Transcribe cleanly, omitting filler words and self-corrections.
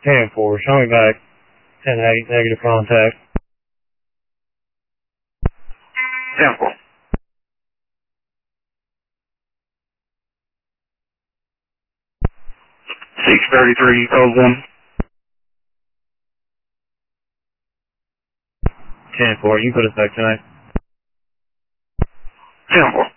10-4, show me back. 10-8, negative contact. 10-4. 633, code 1. 10-4, you put us back tonight. 10-4.